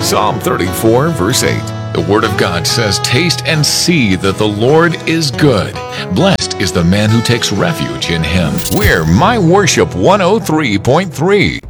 Psalm 34, verse 8. The Word of God says, "Taste and see that the Lord is good. Blessed is the man who takes refuge in Him." We're My Worship 103.3.